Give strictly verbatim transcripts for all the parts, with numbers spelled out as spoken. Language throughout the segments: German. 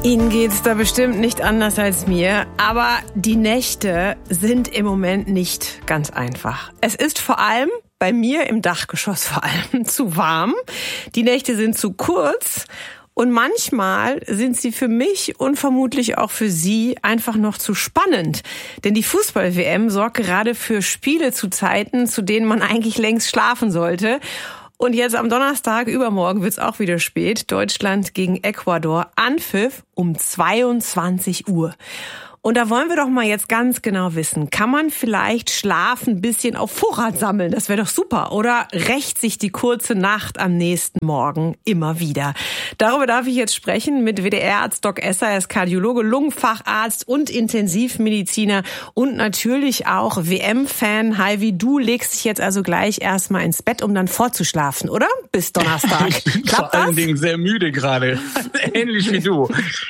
Ihnen geht's da bestimmt nicht anders als mir, aber die Nächte sind im Moment nicht ganz einfach. Es ist vor allem bei mir im Dachgeschoss vor allem zu warm. Die Nächte sind zu kurz und manchmal sind sie für mich und vermutlich auch für Sie einfach noch zu spannend. Denn die Fußball-W M sorgt gerade für Spiele zu Zeiten, zu denen man eigentlich längst schlafen sollte. Und jetzt am Donnerstag, übermorgen, wird's auch wieder spät. Deutschland gegen Ecuador. Anpfiff um zweiundzwanzig Uhr. Und da wollen wir doch mal jetzt ganz genau wissen, kann man vielleicht Schlaf ein bisschen auf Vorrat sammeln? Das wäre doch super. Oder rächt sich die kurze Nacht am nächsten Morgen immer wieder? Darüber darf ich jetzt sprechen mit W D R-Arzt Doc Esser. Er ist Kardiologe, Lungenfacharzt und Intensivmediziner und natürlich auch W M-Fan. Heidi, du legst dich jetzt also gleich erstmal ins Bett, um dann vorzuschlafen, oder? Bis Donnerstag. Ich bin Klappt vor allen das? Dingen sehr müde gerade. Ähnlich wie du.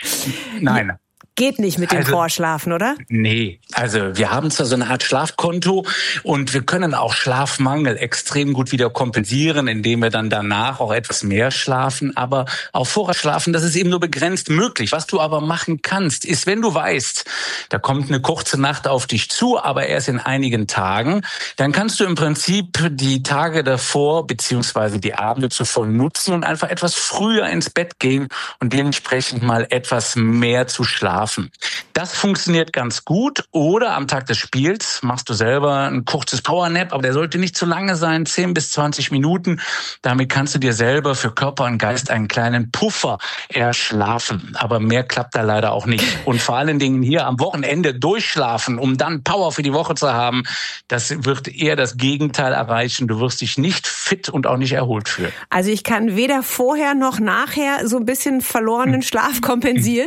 Nein. Geht nicht mit dem also, Vorschlafen, oder? Nee, also wir haben zwar so eine Art Schlafkonto und wir können auch Schlafmangel extrem gut wieder kompensieren, indem wir dann danach auch etwas mehr schlafen, aber auf Vorrat schlafen, das ist eben nur begrenzt möglich. Was du aber machen kannst, ist, wenn du weißt, da kommt eine kurze Nacht auf dich zu, aber erst in einigen Tagen, dann kannst du im Prinzip die Tage davor beziehungsweise die Abende zuvor nutzen und einfach etwas früher ins Bett gehen und dementsprechend mal etwas mehr zu schlafen. Das funktioniert ganz gut. Oder am Tag des Spiels machst du selber ein kurzes Powernap, aber der sollte nicht zu lange sein, zehn bis zwanzig Minuten. Damit kannst du dir selber für Körper und Geist einen kleinen Puffer erschlafen. Aber mehr klappt da leider auch nicht. Und vor allen Dingen hier am Wochenende durchschlafen, um dann Power für die Woche zu haben, das wird eher das Gegenteil erreichen. Du wirst dich nicht fit und auch nicht erholt fühlen. Also ich kann weder vorher noch nachher so ein bisschen verlorenen Schlaf kompensieren?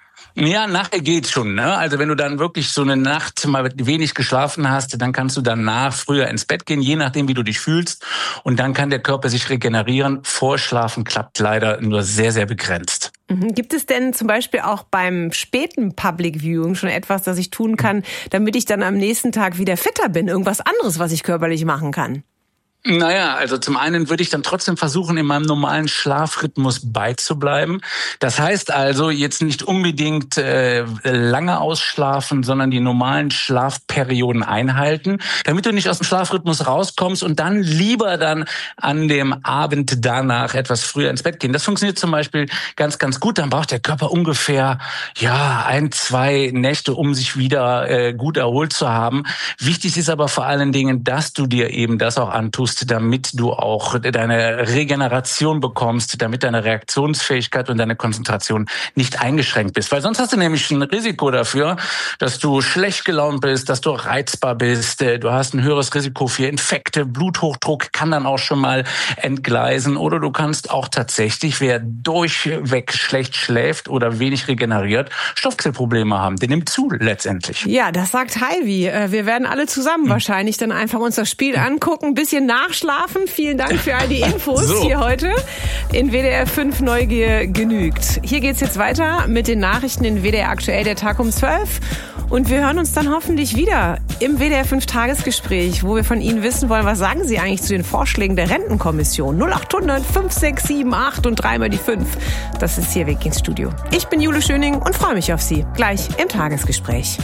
Ja, nachher geht's schon, ne? Also wenn du dann wirklich so eine Nacht mal wenig geschlafen hast, dann kannst du danach früher ins Bett gehen, je nachdem, wie du dich fühlst. Und dann kann der Körper sich regenerieren. Vorschlafen klappt leider nur sehr, sehr begrenzt. Gibt es denn zum Beispiel auch beim späten Public Viewing schon etwas, das ich tun kann, damit ich dann am nächsten Tag wieder fitter bin? Irgendwas anderes, was ich körperlich machen kann? Naja, also zum einen würde ich dann trotzdem versuchen, in meinem normalen Schlafrhythmus beizubleiben. Das heißt also jetzt nicht unbedingt äh, lange ausschlafen, sondern die normalen Schlafperioden einhalten, damit du nicht aus dem Schlafrhythmus rauskommst und dann lieber dann an dem Abend danach etwas früher ins Bett gehen. Das funktioniert zum Beispiel ganz, ganz gut. Dann braucht der Körper ungefähr ja ein, zwei Nächte, um sich wieder äh, gut erholt zu haben. Wichtig ist aber vor allen Dingen, dass du dir eben das auch antust, damit du auch deine Regeneration bekommst, damit deine Reaktionsfähigkeit und deine Konzentration nicht eingeschränkt bist. Weil sonst hast du nämlich ein Risiko dafür, dass du schlecht gelaunt bist, dass du reizbar bist. Du hast ein höheres Risiko für Infekte, Bluthochdruck kann dann auch schon mal entgleisen. Oder du kannst auch tatsächlich, wer durchweg schlecht schläft oder wenig regeneriert, Stoffwechselprobleme haben. Der nimmt zu letztendlich. Ja, das sagt Heidi. Wir werden alle zusammen wahrscheinlich dann einfach uns das Spiel angucken, ein bisschen nachschlafen. Vielen Dank für all die Infos so. Hier heute in W D R fünf Neugier genügt. Hier geht's jetzt weiter mit den Nachrichten in W D R aktuell, der Tag um zwölf. Und wir hören uns dann hoffentlich wieder im W D R fünf Tagesgespräch, wo wir von Ihnen wissen wollen, was sagen Sie eigentlich zu den Vorschlägen der Rentenkommission? null acht hundert fünf sechs sieben acht und dreimal die fünf. Das ist hier Weg ins Studio. Ich bin Jule Schöning und freue mich auf Sie gleich im Tagesgespräch.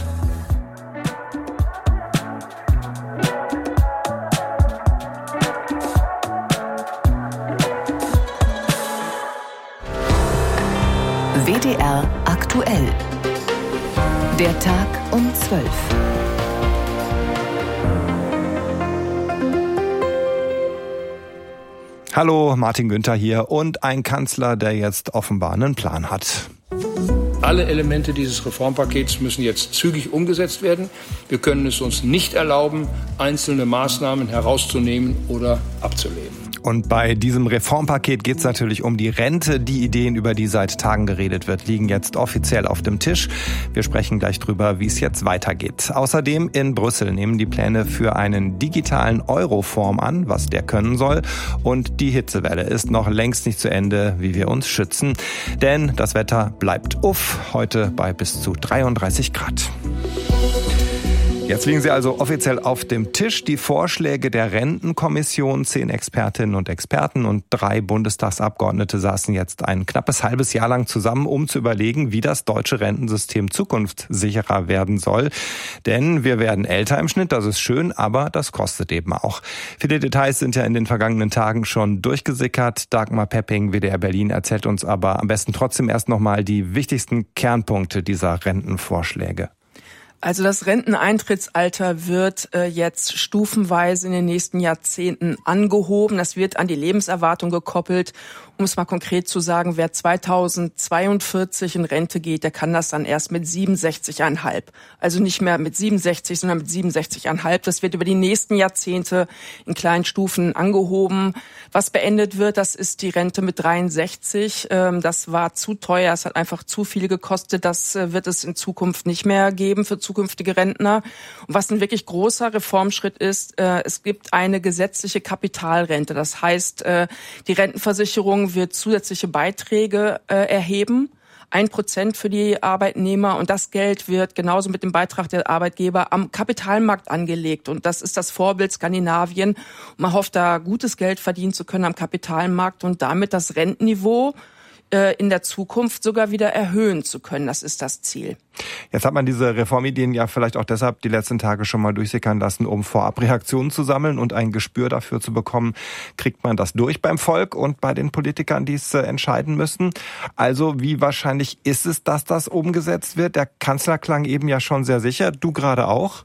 W D R aktuell. Der Tag um zwölf. Hallo, Martin Günther hier und ein Kanzler, der jetzt offenbar einen Plan hat. Alle Elemente dieses Reformpakets müssen jetzt zügig umgesetzt werden. Wir können es uns nicht erlauben, einzelne Maßnahmen herauszunehmen oder abzulehnen. Und bei diesem Reformpaket geht es natürlich um die Rente. Die Ideen, über die seit Tagen geredet wird, liegen jetzt offiziell auf dem Tisch. Wir sprechen gleich drüber, wie es jetzt weitergeht. Außerdem in Brüssel nehmen die Pläne für einen digitalen Euroform an, was der können soll. Und die Hitzewelle ist noch längst nicht zu Ende, wie wir uns schützen. Denn das Wetter bleibt uff, heute bei bis zu dreiunddreißig Grad. Jetzt liegen sie also offiziell auf dem Tisch, die Vorschläge der Rentenkommission. Zehn Expertinnen und Experten und drei Bundestagsabgeordnete saßen jetzt ein knappes halbes Jahr lang zusammen, um zu überlegen, wie das deutsche Rentensystem zukunftssicherer werden soll. Denn wir werden älter im Schnitt, das ist schön, aber das kostet eben auch. Viele Details sind ja in den vergangenen Tagen schon durchgesickert. Dagmar Pepping, W D R Berlin, erzählt uns aber am besten trotzdem erst nochmal die wichtigsten Kernpunkte dieser Rentenvorschläge. Also das Renteneintrittsalter wird äh, jetzt stufenweise in den nächsten Jahrzehnten angehoben. Das wird an die Lebenserwartung gekoppelt. Um es mal konkret zu sagen, wer zweitausendzweiundvierzig in Rente geht, der kann das dann erst mit siebenundsechzig Komma fünf. Also nicht mehr mit siebenundsechzig, sondern mit siebenundsechzig Komma fünf. Das wird über die nächsten Jahrzehnte in kleinen Stufen angehoben. Was beendet wird, das ist die Rente mit dreiundsechzig. Ähm, das war zu teuer, es hat einfach zu viel gekostet. Das äh, wird es in Zukunft nicht mehr geben für zukünftige Rentner. Und was ein wirklich großer Reformschritt ist, äh, es gibt eine gesetzliche Kapitalrente. Das heißt, äh, die Rentenversicherung wird zusätzliche Beiträge äh, erheben. Ein Prozent für die Arbeitnehmer, und das Geld wird genauso mit dem Beitrag der Arbeitgeber am Kapitalmarkt angelegt. Und das ist das Vorbild Skandinavien. Und man hofft, da gutes Geld verdienen zu können am Kapitalmarkt und damit das Rentenniveau in der Zukunft sogar wieder erhöhen zu können. Das ist das Ziel. Jetzt hat man diese Reformideen ja vielleicht auch deshalb die letzten Tage schon mal durchsickern lassen, um vorab Reaktionen zu sammeln und ein Gespür dafür zu bekommen, kriegt man das durch beim Volk und bei den Politikern, die es entscheiden müssen. Also wie wahrscheinlich ist es, dass das umgesetzt wird? Der Kanzler klang eben ja schon sehr sicher, du gerade auch.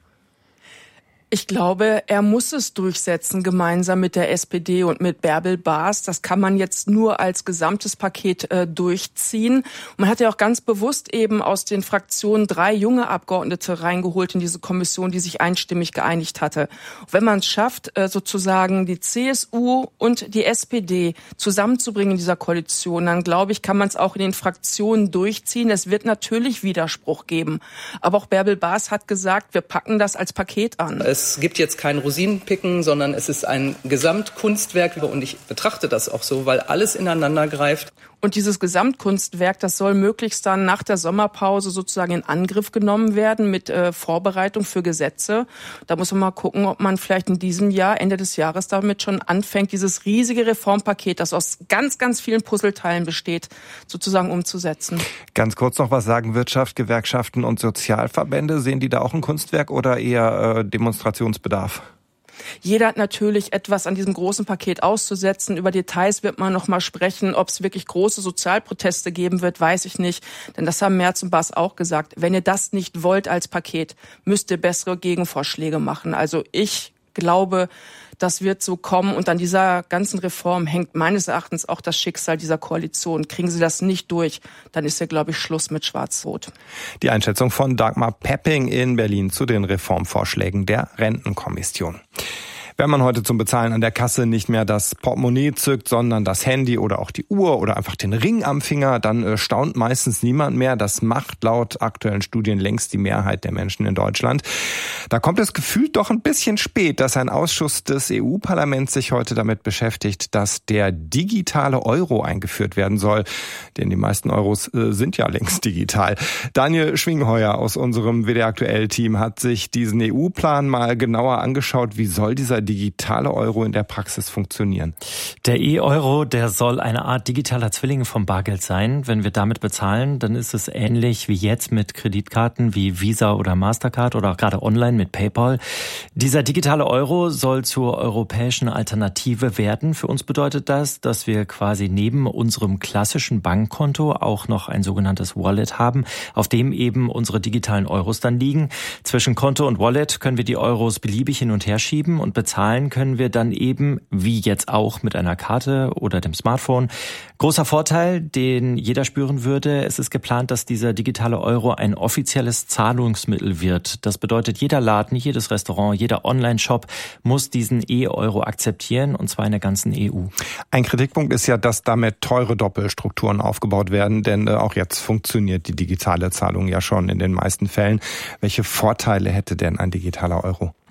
Ich glaube, er muss es durchsetzen, gemeinsam mit der S P D und mit Bärbel Baas. Das kann man jetzt nur als gesamtes Paket äh, durchziehen. Und man hat ja auch ganz bewusst eben aus den Fraktionen drei junge Abgeordnete reingeholt in diese Kommission, die sich einstimmig geeinigt hatte. Und wenn man es schafft, äh, sozusagen die C S U und die S P D zusammenzubringen in dieser Koalition, dann glaube ich, kann man es auch in den Fraktionen durchziehen. Es wird natürlich Widerspruch geben. Aber auch Bärbel Baas hat gesagt, wir packen das als Paket an. Es gibt jetzt kein Rosinenpicken, sondern es ist ein Gesamtkunstwerk und ich betrachte das auch so, weil alles ineinander greift. Und dieses Gesamtkunstwerk, das soll möglichst dann nach der Sommerpause sozusagen in Angriff genommen werden mit äh, Vorbereitung für Gesetze. Da muss man mal gucken, ob man vielleicht in diesem Jahr, Ende des Jahres, damit schon anfängt, dieses riesige Reformpaket, das aus ganz, ganz vielen Puzzleteilen besteht, sozusagen umzusetzen. Ganz kurz noch, was sagen Wirtschaft, Gewerkschaften und Sozialverbände? Sehen die da auch ein Kunstwerk oder eher äh, Demonstrationsbedarf? Jeder hat natürlich etwas an diesem großen Paket auszusetzen. Über Details wird man noch mal sprechen. Ob es wirklich große Sozialproteste geben wird, weiß ich nicht. Denn das haben Merz und Baas auch gesagt. Wenn ihr das nicht wollt als Paket, müsst ihr bessere Gegenvorschläge machen. Also ich glaube, das wird so kommen. Und an dieser ganzen Reform hängt meines Erachtens auch das Schicksal dieser Koalition. Kriegen sie das nicht durch, dann ist ja, glaube ich, Schluss mit Schwarz-Rot. Die Einschätzung von Dagmar Pepping in Berlin zu den Reformvorschlägen der Rentenkommission. Wenn man heute zum Bezahlen an der Kasse nicht mehr das Portemonnaie zückt, sondern das Handy oder auch die Uhr oder einfach den Ring am Finger, dann äh, staunt meistens niemand mehr. Das macht laut aktuellen Studien längst die Mehrheit der Menschen in Deutschland. Da kommt es gefühlt doch ein bisschen spät, dass ein Ausschuss des E U-Parlaments sich heute damit beschäftigt, dass der digitale Euro eingeführt werden soll. Denn die meisten Euros äh, sind ja längst digital. Daniel Schwingheuer aus unserem W D R Aktuell-Team hat sich diesen E U-Plan mal genauer angeschaut. Wie soll dieser digitale Euro in der Praxis funktionieren? Der E-Euro, der soll eine Art digitaler Zwilling vom Bargeld sein. Wenn wir damit bezahlen, dann ist es ähnlich wie jetzt mit Kreditkarten wie Visa oder Mastercard oder auch gerade online mit PayPal. Dieser digitale Euro soll zur europäischen Alternative werden. Für uns bedeutet das, dass wir quasi neben unserem klassischen Bankkonto auch noch ein sogenanntes Wallet haben, auf dem eben unsere digitalen Euros dann liegen. Zwischen Konto und Wallet können wir die Euros beliebig hin und her schieben und bezahlen können wir dann eben, wie jetzt auch, mit einer Karte oder dem Smartphone. Großer Vorteil, den jeder spüren würde, es ist geplant, dass dieser digitale Euro ein offizielles Zahlungsmittel wird. Das bedeutet, jeder Laden, jedes Restaurant, jeder Online-Shop muss diesen E-Euro akzeptieren, und zwar in der ganzen E U. Ein Kritikpunkt ist ja, dass damit teure Doppelstrukturen aufgebaut werden, denn auch jetzt funktioniert die digitale Zahlung ja schon in den meisten Fällen. Welche Vorteile hätte denn ein digitaler Euro?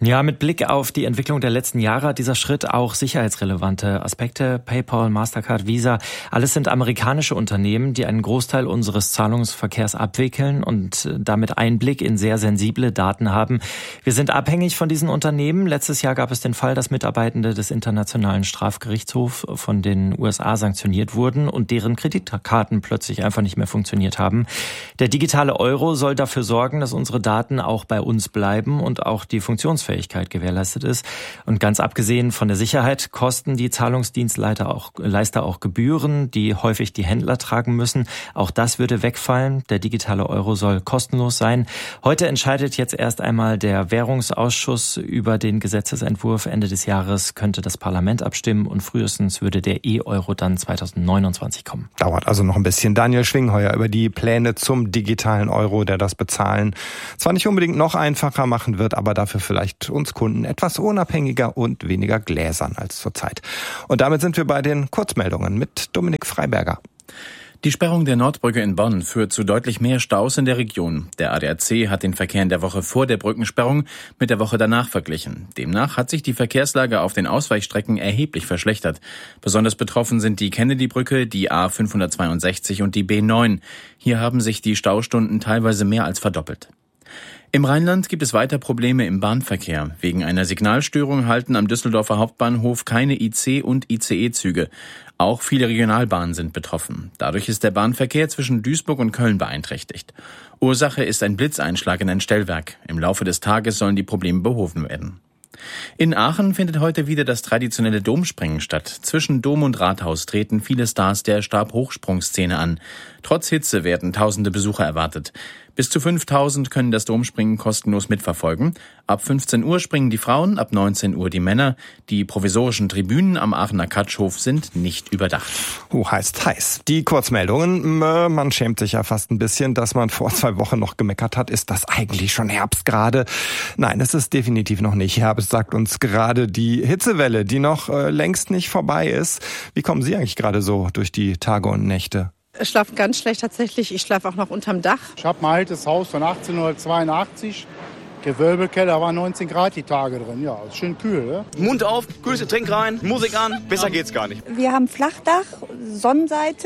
Ja, mit Blick auf die Entwicklung der letzten Jahre hat dieser Schritt auch sicherheitsrelevante Aspekte. PayPal, Mastercard, Visa, alles sind amerikanische Unternehmen, die einen Großteil unseres Zahlungsverkehrs abwickeln und damit Einblick in sehr sensible Daten haben. Wir sind abhängig von diesen Unternehmen. Letztes Jahr gab es den Fall, dass Mitarbeitende des Internationalen Strafgerichtshofs von den U S A sanktioniert wurden und deren Kreditkarten plötzlich einfach nicht mehr funktioniert haben. Der digitale Euro soll dafür sorgen, dass unsere Daten auch bei uns bleiben und auch die Funktionsfähigkeit gewährleistet ist. Und ganz abgesehen von der Sicherheit kosten die Zahlungsdienstleister auch, Leister auch Gebühren, die häufig die Händler tragen müssen. Auch das würde wegfallen. Der digitale Euro soll kostenlos sein. Heute entscheidet jetzt erst einmal der Währungsausschuss über den Gesetzesentwurf. Ende des Jahres könnte das Parlament abstimmen und frühestens würde der E-Euro dann zweitausendneunundzwanzig kommen. Dauert also noch ein bisschen. Daniel Schwingheuer über die Pläne zum digitalen Euro, der das Bezahlen zwar nicht unbedingt noch einfacher machen wird, aber dafür vielleicht uns Kunden etwas unabhängiger und weniger gläsern als zurzeit. Und damit sind wir bei den Kurzmeldungen mit Dominik Freiberger. Die Sperrung der Nordbrücke in Bonn führt zu deutlich mehr Staus in der Region. Der A D A C hat den Verkehr in der Woche vor der Brückensperrung mit der Woche danach verglichen. Demnach hat sich die Verkehrslage auf den Ausweichstrecken erheblich verschlechtert. Besonders betroffen sind die Kennedy-Brücke, die A fünfhundertzweiundsechzig und die B neun. Hier haben sich die Staustunden teilweise mehr als verdoppelt. Im Rheinland gibt es weiter Probleme im Bahnverkehr. Wegen einer Signalstörung halten am Düsseldorfer Hauptbahnhof keine I C- und I C E-Züge. Auch viele Regionalbahnen sind betroffen. Dadurch ist der Bahnverkehr zwischen Duisburg und Köln beeinträchtigt. Ursache ist ein Blitzeinschlag in ein Stellwerk. Im Laufe des Tages sollen die Probleme behoben werden. In Aachen findet heute wieder das traditionelle Domspringen statt. Zwischen Dom und Rathaus treten viele Stars der Stabhochsprungszene an. Trotz Hitze werden tausende Besucher erwartet. Bis zu fünftausend können das Domspringen kostenlos mitverfolgen. Ab fünfzehn Uhr springen die Frauen, ab neunzehn Uhr die Männer. Die provisorischen Tribünen am Aachener Katschhof sind nicht überdacht. Oh, heißt heiß. Die Kurzmeldungen, man schämt sich ja fast ein bisschen, dass man vor zwei Wochen noch gemeckert hat. Ist das eigentlich schon Herbst gerade? Nein, es ist definitiv noch nicht Herbst, sagt uns gerade die Hitzewelle, die noch äh, längst nicht vorbei ist. Wie kommen Sie eigentlich gerade so durch die Tage und Nächte? Ich schlafe ganz schlecht tatsächlich. Ich schlafe auch noch unterm Dach. Ich habe ein altes Haus von achtzehnhundertzweiundachtzig. Gewölbekeller war neunzehn Grad die Tage drin. Ja, ist schön kühl. Ne? Mund auf, kühles Getränk rein, Musik an. Besser geht's gar nicht. Wir haben Flachdach, Sonnenseite.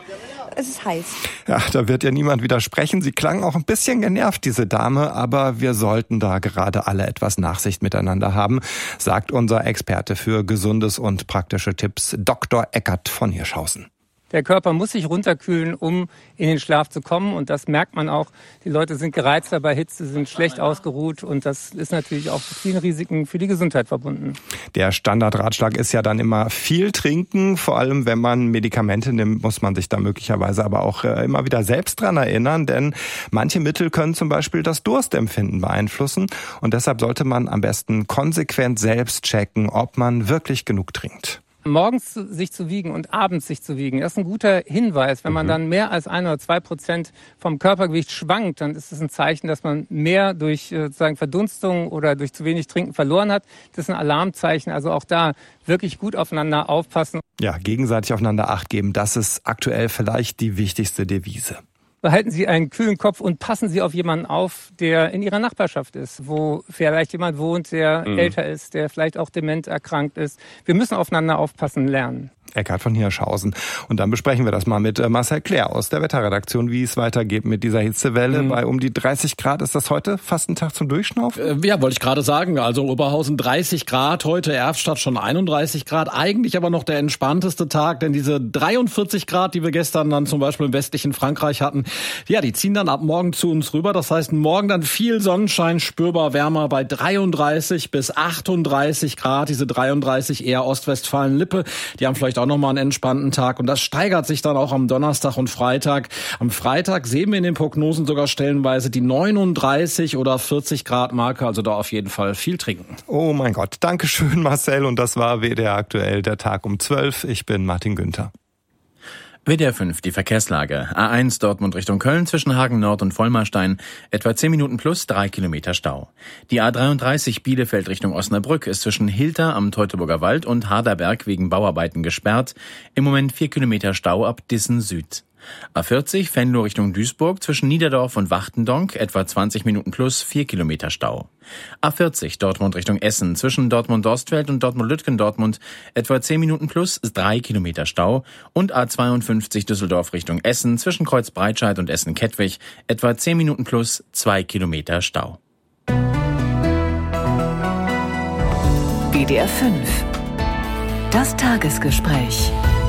Es ist heiß. Ja, da wird ja niemand widersprechen. Sie klang auch ein bisschen genervt, diese Dame, aber wir sollten da gerade alle etwas Nachsicht miteinander haben, sagt unser Experte für gesundes und praktische Tipps, Doktor Eckert von Hirschhausen. Der Körper muss sich runterkühlen, um in den Schlaf zu kommen. Und das merkt man auch. Die Leute sind gereizter bei Hitze, sind schlecht ausgeruht. Und das ist natürlich auch mit vielen Risiken für die Gesundheit verbunden. Der Standardratschlag ist ja dann immer viel trinken. Vor allem, wenn man Medikamente nimmt, muss man sich da möglicherweise aber auch immer wieder selbst dran erinnern. Denn manche Mittel können zum Beispiel das Durstempfinden beeinflussen. Und deshalb sollte man am besten konsequent selbst checken, ob man wirklich genug trinkt. Morgens sich zu wiegen und abends sich zu wiegen, das ist ein guter Hinweis. Wenn man dann mehr als ein oder zwei Prozent vom Körpergewicht schwankt, dann ist es ein Zeichen, dass man mehr durch sozusagen Verdunstung oder durch zu wenig Trinken verloren hat. Das ist ein Alarmzeichen. Also auch da wirklich gut aufeinander aufpassen. Ja, gegenseitig aufeinander Acht geben, das ist aktuell vielleicht die wichtigste Devise. Behalten Sie einen kühlen Kopf und passen Sie auf jemanden auf, der in Ihrer Nachbarschaft ist, wo vielleicht jemand wohnt, der mhm. älter ist, der vielleicht auch dement erkrankt ist. Wir müssen aufeinander aufpassen lernen. Eckart von Hirschhausen. Und dann besprechen wir das mal mit Marcel Claire aus der Wetterredaktion, wie es weitergeht mit dieser Hitzewelle. Mhm. Bei um die dreißig Grad ist das heute fast ein Tag zum Durchschnaufen? Ja, wollte ich gerade sagen. Also Oberhausen dreißig Grad, heute Erftstadt schon einunddreißig Grad. Eigentlich aber noch der entspannteste Tag, denn diese dreiundvierzig Grad, die wir gestern dann zum Beispiel im westlichen Frankreich hatten, ja, die ziehen dann ab morgen zu uns rüber. Das heißt, morgen dann viel Sonnenschein, spürbar wärmer bei dreiunddreißig bis achtunddreißig Grad. Diese dreiunddreißig eher Ostwestfalen-Lippe. Die haben vielleicht auch noch mal einen entspannten Tag und das steigert sich dann auch am Donnerstag und Freitag. Am Freitag sehen wir in den Prognosen sogar stellenweise die neununddreißig oder vierzig Grad Marke, also da auf jeden Fall viel trinken. Oh mein Gott, danke schön Marcel und das war W D R aktuell, der Tag um zwölf. Ich bin Martin Günther. W D R fünf, die Verkehrslage. A eins Dortmund Richtung Köln zwischen Hagen Nord und Vollmarstein. Etwa zehn Minuten plus drei Kilometer Stau. Die A dreiunddreißig Bielefeld Richtung Osnabrück ist zwischen Hilter am Teutoburger Wald und Harderberg wegen Bauarbeiten gesperrt. Im Moment vier Kilometer Stau ab Dissen Süd. A vierzig Venlo Richtung Duisburg zwischen Niederdorf und Wachtendonk etwa zwanzig Minuten plus vier Kilometer Stau. A vierzig Dortmund Richtung Essen zwischen Dortmund-Dorstfeld und Dortmund-Lütgendortmund etwa zehn Minuten plus drei Kilometer Stau. Und A zweiundfünfzig Düsseldorf Richtung Essen zwischen Kreuzbreitscheid und Essen-Kettwig etwa zehn Minuten plus zwei Kilometer Stau. W D R fünf. Das Tagesgespräch.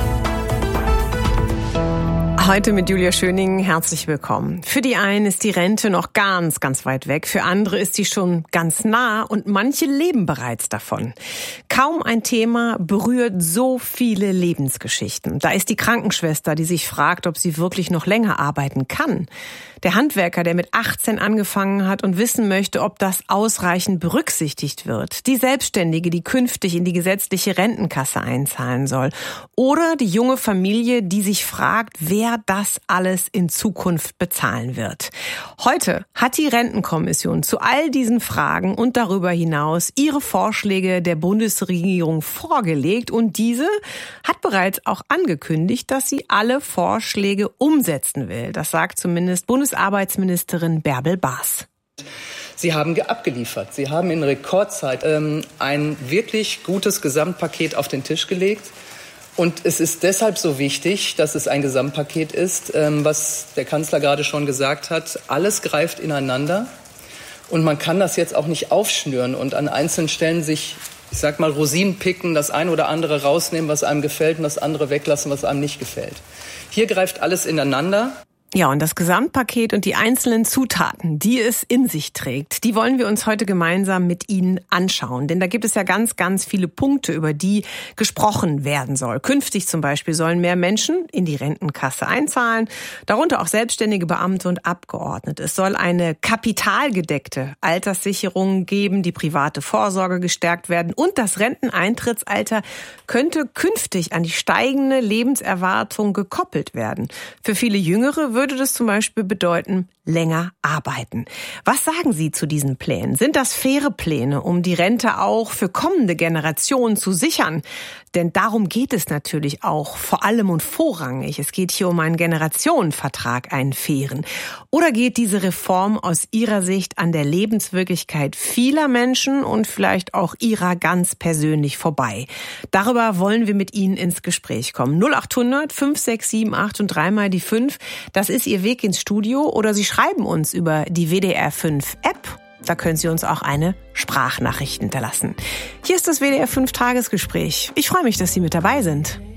Heute mit Julia Schöning, herzlich willkommen. Für die einen ist die Rente noch ganz, ganz weit weg. Für andere ist sie schon ganz nah und manche leben bereits davon. Kaum ein Thema berührt so viele Lebensgeschichten. Da ist die Krankenschwester, die sich fragt, ob sie wirklich noch länger arbeiten kann. Der Handwerker, der mit achtzehn angefangen hat und wissen möchte, ob das ausreichend berücksichtigt wird. Die Selbstständige, die künftig in die gesetzliche Rentenkasse einzahlen soll. Oder die junge Familie, die sich fragt, wer das alles in Zukunft bezahlen wird. Heute hat die Rentenkommission zu all diesen Fragen und darüber hinaus ihre Vorschläge der Bundesregierung vorgelegt und diese hat bereits auch angekündigt, dass sie alle Vorschläge umsetzen will. Das sagt zumindest Bundesarbeitsministerin Bärbel Baas. Sie haben abgeliefert. Sie haben in Rekordzeit ähm, ein wirklich gutes Gesamtpaket auf den Tisch gelegt. Und es ist deshalb so wichtig, dass es ein Gesamtpaket ist, ähm, was der Kanzler gerade schon gesagt hat. Alles greift ineinander und man kann das jetzt auch nicht aufschnüren und an einzelnen Stellen sich, ich sag mal, Rosinen picken, das eine oder andere rausnehmen, was einem gefällt und das andere weglassen, was einem nicht gefällt. Hier greift alles ineinander. Ja, und das Gesamtpaket und die einzelnen Zutaten, die es in sich trägt, die wollen wir uns heute gemeinsam mit Ihnen anschauen. Denn da gibt es ja ganz, ganz viele Punkte, über die gesprochen werden soll. Künftig zum Beispiel sollen mehr Menschen in die Rentenkasse einzahlen, darunter auch selbstständige Beamte und Abgeordnete. Es soll eine kapitalgedeckte Alterssicherung geben, die private Vorsorge gestärkt werden und das Renteneintrittsalter könnte künftig an die steigende Lebenserwartung gekoppelt werden. Für viele Jüngere würde das zum Beispiel bedeuten, länger arbeiten. Was sagen Sie zu diesen Plänen? Sind das faire Pläne, um die Rente auch für kommende Generationen zu sichern? Denn darum geht es natürlich auch vor allem und vorrangig. Es geht hier um einen Generationenvertrag, einen fairen. Oder geht diese Reform aus Ihrer Sicht an der Lebenswirklichkeit vieler Menschen und vielleicht auch Ihrer ganz persönlich vorbei? Darüber wollen wir mit Ihnen ins Gespräch kommen. null acht hundert fünf sechs sieben acht und dreimal die fünf. Das ist Ihr Weg ins Studio oder Sie schreiben uns über die W D R fünf App. Da können Sie uns auch eine Sprachnachricht hinterlassen. Hier ist das W D R fünf Tagesgespräch. Ich freue mich, dass Sie mit dabei sind.